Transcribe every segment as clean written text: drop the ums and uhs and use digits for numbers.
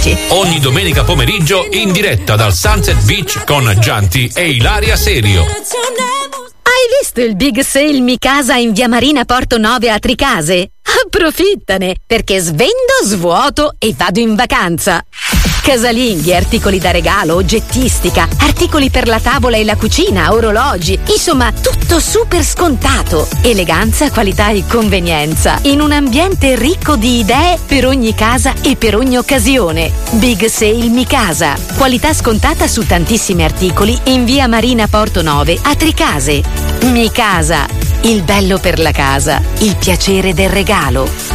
amici. Ogni domenica pomeriggio in diretta dal Sunset Beach con Gianti e Ilaria Serio. Hai visto il Big Sale Mi Casa in via Marina Porto 9 a Tricase? Approfittane, perché svendo, svuoto e vado in vacanza. Casalinghi, articoli da regalo, oggettistica, articoli per la tavola e la cucina, orologi, insomma tutto super scontato. Eleganza, qualità e convenienza in un ambiente ricco di idee per ogni casa e per ogni occasione. Big Sale Mi Casa, qualità scontata su tantissimi articoli in via Marina Porto 9 a Tricase. Mi Casa, il bello per la casa, il piacere del regalo.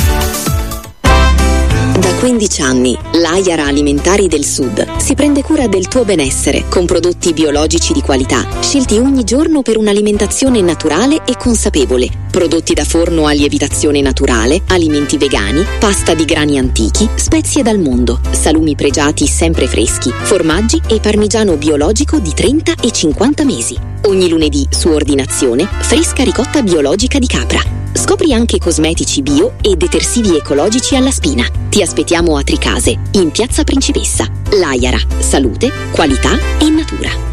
Da 15 anni, l'Aiara Alimentari del Sud si prende cura del tuo benessere con prodotti biologici di qualità, scelti ogni giorno per un'alimentazione naturale e consapevole. Prodotti da forno a lievitazione naturale, alimenti vegani, pasta di grani antichi, spezie dal mondo, salumi pregiati sempre freschi, formaggi e parmigiano biologico di 30 e 50 mesi. Ogni lunedì, su ordinazione, fresca ricotta biologica di capra. Scopri anche cosmetici bio e detersivi ecologici alla spina. Ti aspettiamo a Tricase, in Piazza Principessa. L'Aiara, salute, qualità e natura.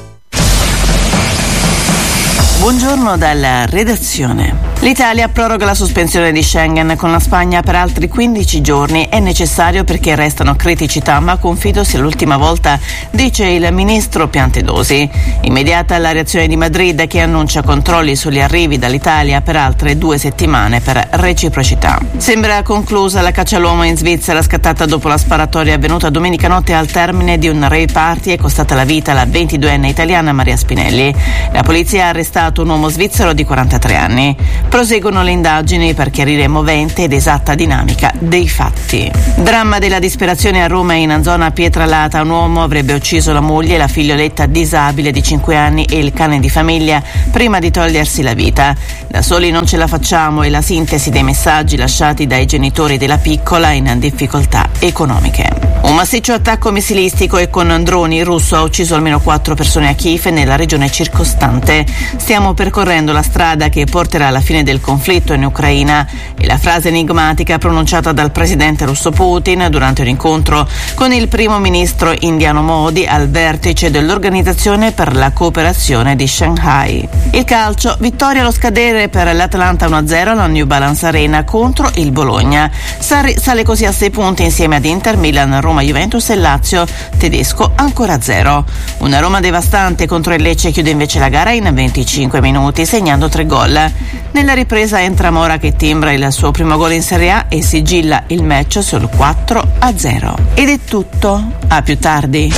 Buongiorno dalla redazione. L'Italia proroga la sospensione di Schengen con la Spagna per altri 15 giorni. È necessario perché restano criticità, ma confido sia l'ultima volta, dice il ministro Piantedosi. Immediata la reazione di Madrid, che annuncia controlli sugli arrivi dall'Italia per altre 2 settimane per reciprocità. Sembra conclusa la caccia all'uomo in Svizzera, scattata dopo la sparatoria avvenuta domenica notte al termine di un rave party e costata la vita alla 22enne italiana Maria Spinelli. La polizia ha arrestato un uomo svizzero di 43 anni. Proseguono le indagini per chiarire movente ed esatta dinamica dei fatti. Dramma della disperazione a Roma, in zona Pietralata. Un uomo avrebbe ucciso la moglie, la figlioletta disabile di 5 anni e il cane di famiglia prima di togliersi la vita. Da soli non ce la facciamo, è la sintesi dei messaggi lasciati dai genitori della piccola in difficoltà economiche. Un massiccio attacco missilistico e con droni russo ha ucciso almeno 4 persone a Kiev e nella regione circostante. Stiamo percorrendo la strada che porterà alla fine del conflitto in Ucraina, e la frase enigmatica pronunciata dal presidente russo Putin durante un incontro con il primo ministro indiano Modi al vertice dell'Organizzazione per la cooperazione di Shanghai. Il calcio, vittoria allo scadere per l'Atalanta 1-0 alla New Balance Arena contro il Bologna. Sarri sale così a 6 punti insieme ad Inter, Milan, Roma, Juventus e Lazio. Tedesco ancora a 0. Una Roma devastante contro il Lecce chiude invece la gara in 25 minuti segnando 3 gol. Nella ripresa entra Mora che timbra il suo primo gol in Serie A e sigilla il match sul 4-0. Ed è tutto, a più tardi.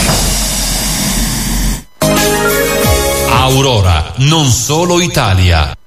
Aurora, non solo Italia.